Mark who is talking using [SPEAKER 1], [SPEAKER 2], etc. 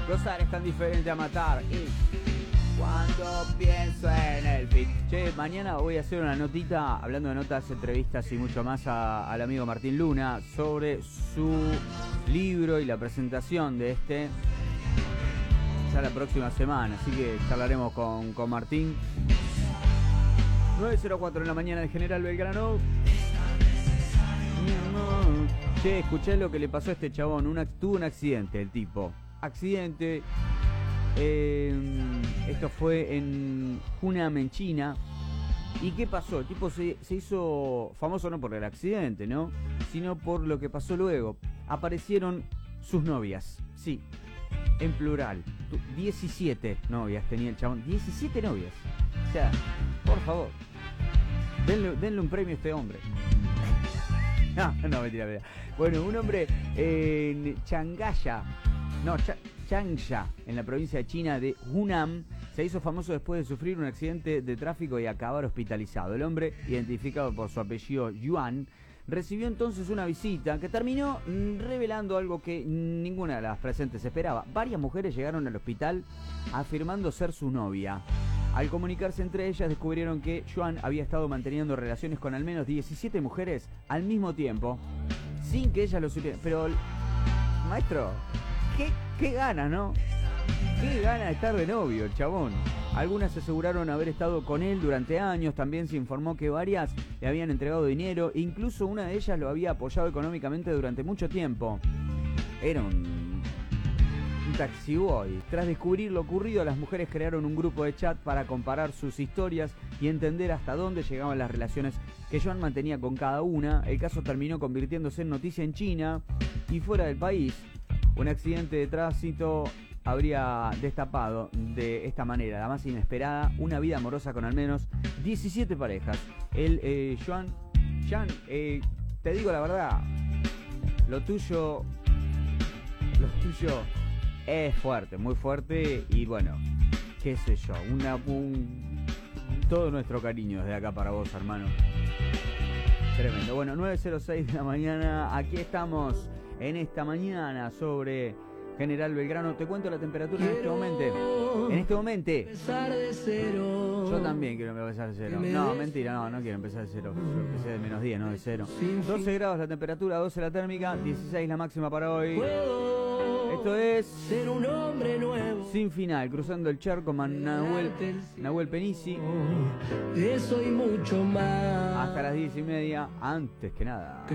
[SPEAKER 1] Gozar es tan diferente a matar. Y cuando pienso en el fin. Che, mañana voy a hacer una notita, hablando de notas, entrevistas y mucho más al amigo Martín Luna sobre su libro y la presentación de este ya la próxima semana. Así que charlaremos con Martín. 9:04 en la mañana de General Belgrano. Che, escuché lo que le pasó a este chabón. Tuvo un accidente el tipo. Accidente. Esto fue en Hunan, en China. ¿Y qué pasó? El tipo se hizo famoso no por el accidente, ¿no? Sino por lo que pasó luego. Aparecieron sus novias. Sí, en plural. 17 novias tenía el chabón. 17 novias. O sea, por favor, denle un premio a este hombre. No, mentira. Bueno, un hombre en Changsha, en la provincia de China de Hunan, se hizo famoso después de sufrir un accidente de tráfico y acabar hospitalizado. El hombre, identificado por su apellido Yuan, recibió entonces una visita que terminó revelando algo que ninguna de las presentes esperaba. Varias mujeres llegaron al hospital afirmando ser su novia. Al comunicarse entre ellas, descubrieron que Yuan había estado manteniendo relaciones con al menos 17 mujeres al mismo tiempo, sin que ellas lo supieran. Pero, maestro, qué gana, ¿no? Qué gana de estar de novio el chabón. Algunas aseguraron haber estado con él durante años. También se informó que varias le habían entregado dinero. Incluso una de ellas lo había apoyado económicamente durante mucho tiempo. Era un taxi boy. Tras descubrir lo ocurrido, las mujeres crearon un grupo de chat para comparar sus historias y entender hasta dónde llegaban las relaciones que Joan mantenía con cada una. El caso terminó convirtiéndose en noticia en China y fuera del país. Un accidente de tránsito habría destapado de esta manera, la más inesperada, una vida amorosa con al menos 17 parejas. El Joan, te digo la verdad, lo tuyo es fuerte, muy fuerte. Y bueno, qué sé yo, todo nuestro cariño desde acá para vos, hermano. Tremendo. Bueno, 9:06 de la mañana, aquí estamos en esta mañana sobre General Belgrano. Te cuento la temperatura en este momento. En este momento. Yo también quiero empezar de cero. No, mentira, no quiero empezar de cero. Yo empecé de -10, no de cero. 12 grados la temperatura, 12 la térmica, 16 la máxima para hoy. Esto es
[SPEAKER 2] Ser un hombre nuevo.
[SPEAKER 1] Sin Final, cruzando el charco con Nahuel Penisi.
[SPEAKER 2] Eso y mucho más.
[SPEAKER 1] Hasta las 10:30, antes que nada.